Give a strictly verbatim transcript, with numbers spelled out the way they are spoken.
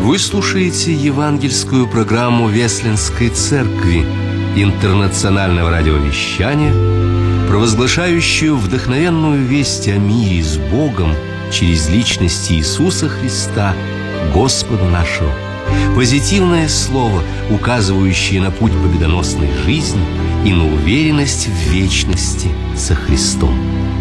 Вы слушаете евангельскую программу Веслинской церкви интернационального радиовещания, провозглашающую вдохновенную весть о мире с Богом через личность Иисуса Христа, Господа нашего. Позитивное слово, указывающее на путь победоносной жизни и на уверенность в вечности со Христом.